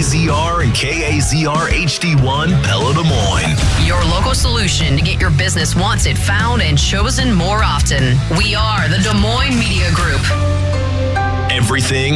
KAZR and KAZR HD1 Pella Des Moines. Your local solution to get your business wanted, found, and chosen more often. We are the Des Moines Media Group. Everything